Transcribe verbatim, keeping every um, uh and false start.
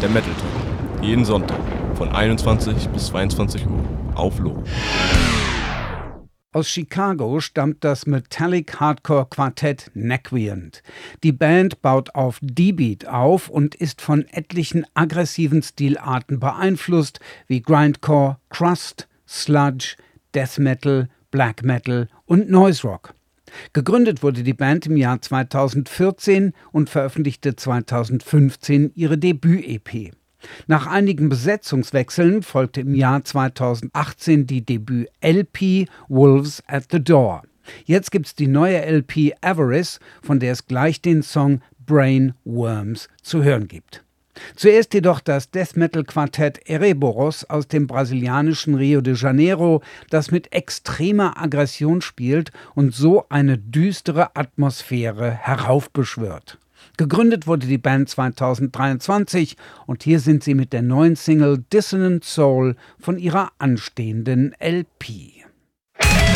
der Metal Talk. Jeden Sonntag von einundzwanzig bis zweiundzwanzig Uhr auf Logo. Aus Chicago stammt das Metallic Hardcore Quartett Nequient. Die Band baut auf D-Beat auf und ist von etlichen aggressiven Stilarten beeinflusst, wie Grindcore, Crust, Sludge, Death Metal, Black Metal und Noise Rock. Gegründet wurde die Band im Jahr zweitausendvierzehn und veröffentlichte zweitausendfünfzehn ihre Debüt-E P. Nach einigen Besetzungswechseln folgte im Jahr zweitausendachtzehn die Debüt-L P Wolves at the Door. Jetzt gibt's die neue L P Avarice, von der es gleich den Song Brain Worms zu hören gibt. Zuerst jedoch das Death-Metal-Quartett Ereborus aus dem brasilianischen Rio de Janeiro, das mit extremer Aggression spielt und so eine düstere Atmosphäre heraufbeschwört. Gegründet wurde die Band zweitausenddreiundzwanzig und hier sind sie mit der neuen Single Dissonant Soul von ihrer anstehenden L P.